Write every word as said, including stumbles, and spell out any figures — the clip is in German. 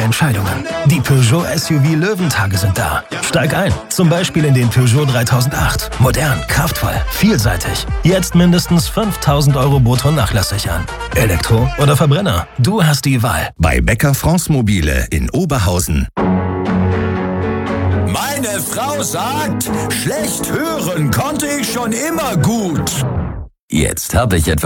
starke Entscheidungen. Die Peugeot S U V Löwentage sind da. Steig ein, zum Beispiel in den Peugeot dreitausendacht. Modern, kraftvoll, vielseitig. Jetzt mindestens fünftausend Euro brutto nachlassig an. Elektro oder Verbrenner? Du hast die Wahl. Bei Bäcker France Mobile in Oberhausen. Meine Frau sagt, schlecht hören konnte ich schon immer gut. Jetzt habe ich etwas